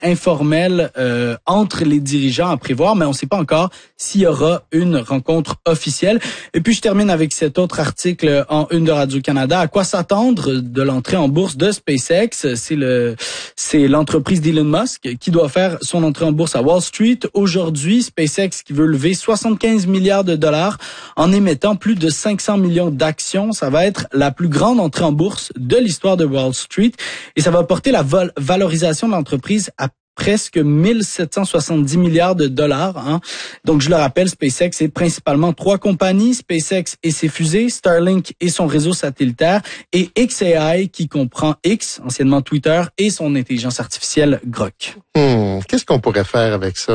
informelle entre les dirigeants à prévoir, mais on ne sait pas encore s'il y aura une rencontre officielle. Et puis je termine avec cet autre article en une de Radio-Canada. À quoi s'attendre de l'entrée en bourse de SpaceX? C'est l'entreprise d'Elon Musk qui doit faire son entrée en bourse à Wall Street. Aujourd'hui, SpaceX qui veut lever 75 milliards de dollars en émettant plus de 500 millions d'actions. Ça va être la plus grande entrée en bourse de l'histoire de Wall Street et ça va porter la valorisation de l'entreprise à presque 1770 milliards de dollars. Donc, je le rappelle, SpaceX est principalement 3 compagnies, SpaceX et ses fusées, Starlink et son réseau satellitaire, et xAI qui comprend X, anciennement Twitter, et son intelligence artificielle Grok. Qu'est-ce qu'on pourrait faire avec ça?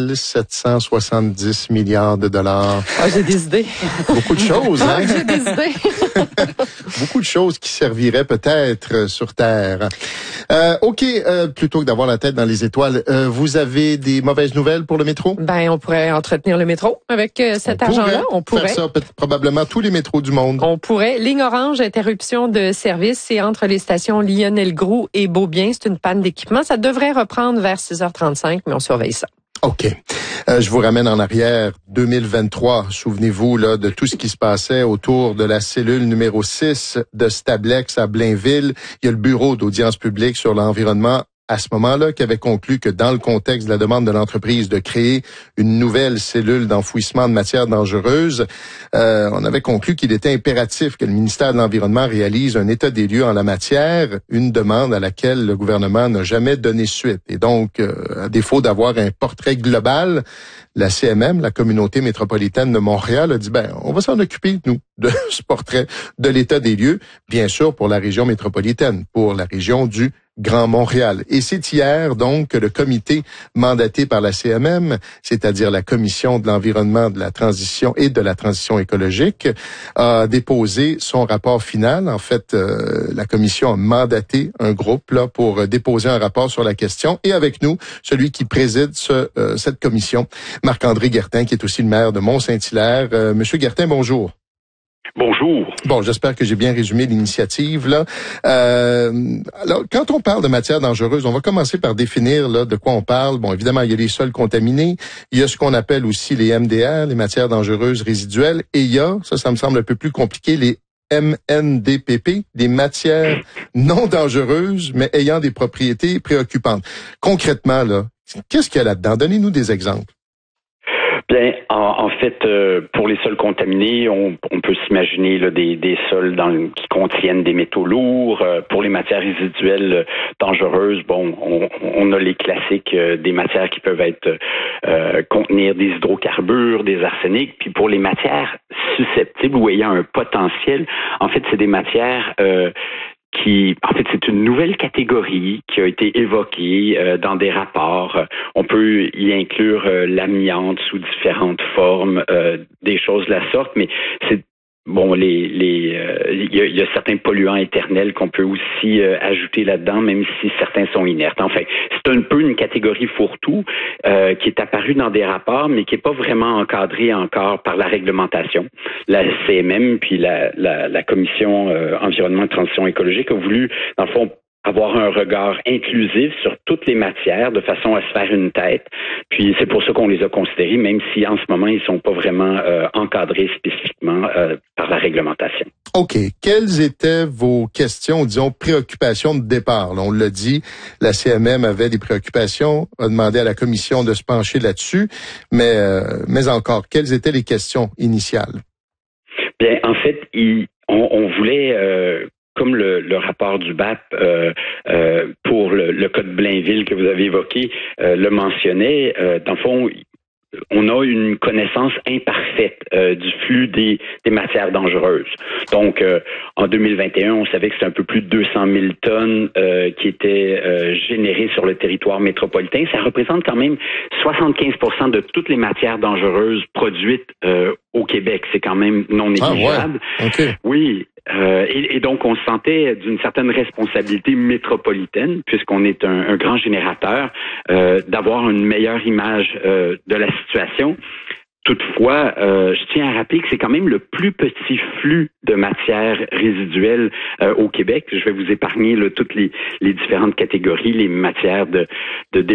1770 milliards de dollars. Ah, j'ai des idées. Beaucoup de choses, hein? J'ai des idées. Beaucoup de choses qui serviraient peut-être sur Terre. OK, plutôt que d'avoir la tête dans les étoiles, vous avez des mauvaises nouvelles pour le métro? Ben, on pourrait entretenir le métro avec cet argent-là. On pourrait faire ça, probablement tous les métros du monde. On pourrait. Ligne orange, interruption de service. C'est entre les stations Lionel-Groulx et Beaubien. C'est une panne d'équipement. Ça devrait reprendre vers 6h35, mais on surveille ça. OK. Je vous ramène en arrière, 2023. Souvenez-vous là de tout ce qui se passait autour de la cellule numéro 6 de Stablex à Blainville. Il y a le bureau d'audience publique sur l'environnement à ce moment-là qui avait conclu que dans le contexte de la demande de l'entreprise de créer une nouvelle cellule d'enfouissement de matières dangereuses, on avait conclu qu'il était impératif que le ministère de l'Environnement réalise un état des lieux en la matière, une demande à laquelle le gouvernement n'a jamais donné suite. Et donc, à défaut d'avoir un portrait global, la CMM, la Communauté métropolitaine de Montréal, a dit, on va s'en occuper, nous, de ce portrait de l'état des lieux, bien sûr pour la région métropolitaine, pour la région du Grand Montréal. Et c'est hier, donc, que le comité mandaté par la CMM, c'est-à-dire la Commission de l'environnement, de la transition et de la transition écologique, a déposé son rapport final. En fait, la commission a mandaté un groupe là pour déposer un rapport sur la question. Et avec nous, celui qui préside cette commission, Marc-André Guertin, qui est aussi le maire de Mont-Saint-Hilaire. Monsieur Guertin, bonjour. Bonjour. Bon, j'espère que j'ai bien résumé l'initiative là. Alors, quand on parle de matières dangereuses, on va commencer par définir là de quoi on parle. Bon, évidemment, il y a les sols contaminés, il y a ce qu'on appelle aussi les MDR, les matières dangereuses résiduelles, et il y a, ça me semble un peu plus compliqué, les MNDPP, des matières non dangereuses mais ayant des propriétés préoccupantes. Concrètement là, qu'est-ce qu'il y a là-dedans? Donnez-nous des exemples. Bien, en fait, pour les sols contaminés, on peut s'imaginer là, des sols qui contiennent des métaux lourds. Pour les matières résiduelles dangereuses, on a les classiques des matières qui peuvent être contenir des hydrocarbures, des arsenics. Puis pour les matières susceptibles ou ayant un potentiel, en fait, c'est des matières c'est une nouvelle catégorie qui a été évoquée dans des rapports. On peut y inclure l'amiante sous différentes formes, des choses de la sorte, mais c'est il y a certains polluants éternels qu'on peut aussi ajouter là-dedans, même si certains sont inertes. Enfin, c'est un peu une catégorie fourre-tout qui est apparue dans des rapports, mais qui n'est pas vraiment encadrée encore par la réglementation. La CMM puis la Commission environnement et transition écologique a voulu, dans le fond, avoir un regard inclusif sur toutes les matières de façon à se faire une tête. Puis c'est pour ça qu'on les a considérés, même si en ce moment, ils sont pas vraiment encadrés spécifiquement par la réglementation. OK. Quelles étaient vos questions, disons, préoccupations de départ? Là, on l'a dit, la CMM avait des préoccupations, a demandé à la Commission de se pencher là-dessus, mais encore, quelles étaient les questions initiales? Bien, en fait, on voulait... comme le rapport du BAP pour le cas de Blainville que vous avez évoqué le mentionnait, dans le fond, on a une connaissance imparfaite du flux des matières dangereuses. Donc, en 2021, on savait que c'était un peu plus de 200 000 tonnes qui étaient générées sur le territoire métropolitain. Ça représente quand même 75% de toutes les matières dangereuses produites au Québec. C'est quand même non négligeable. Ah ouais. Okay. Oui. Et donc, on se sentait d'une certaine responsabilité métropolitaine, puisqu'on est un grand générateur, d'avoir une meilleure image de la situation. Toutefois, je tiens à rappeler que c'est quand même le plus petit flux de matières résiduelles au Québec. Je vais vous épargner là, toutes les différentes catégories, les matières de